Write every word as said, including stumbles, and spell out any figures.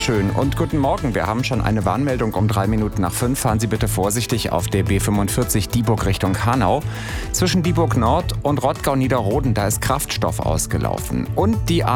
Schön und guten Morgen. Wir haben schon eine Warnmeldung um drei Minuten nach fünf. Fahren Sie bitte vorsichtig auf der B fünfundvierzig Dieburg Richtung Hanau. Zwischen Dieburg Nord und Rottgau-Niederroden, da ist Kraftstoff ausgelaufen. Und die A